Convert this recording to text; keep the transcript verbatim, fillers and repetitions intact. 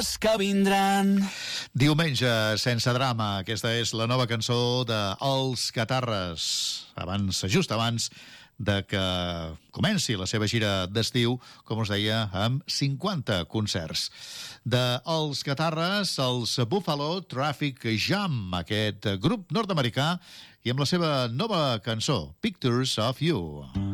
que vindran. Diumenge sense drama. Aquesta és la nova cançó de Els Catarres. Abans, just abans de que comenci la seva gira d'estiu, com us deia, amb cinquanta concerts. De Els Catarres, els Buffalo Traffic Jam, aquest grup nord-americà, i amb la seva nova cançó, Pictures of You.